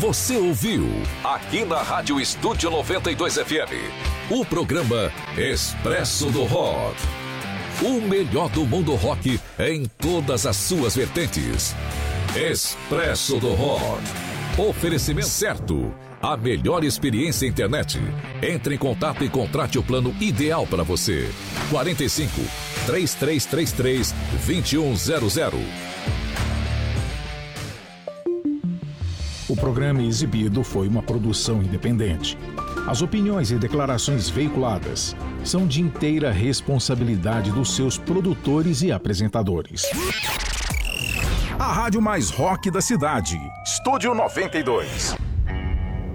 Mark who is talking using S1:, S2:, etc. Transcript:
S1: Você ouviu aqui na Rádio Estúdio 92 FM o programa Expresso do Rock. O melhor do mundo rock em todas as suas vertentes. Expresso do Rock. Oferecimento certo. A melhor experiência internet. Entre em contato e contrate o plano ideal para você. 45 3333 2100.
S2: O programa exibido foi uma produção independente. As opiniões e declarações veiculadas são de inteira responsabilidade dos seus produtores e apresentadores. A rádio mais rock da cidade. Estúdio 92.